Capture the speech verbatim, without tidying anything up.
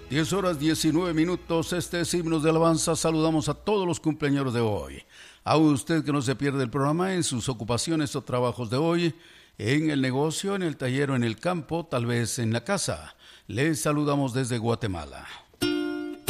diez horas diecinueve minutos, este es Himnos de Alabanza. Saludamos a todos los cumpleaños de hoy. A usted que no se pierde el programa en sus ocupaciones o trabajos de hoy, en el negocio, en el taller o en el campo, tal vez en la casa. Les saludamos desde Guatemala.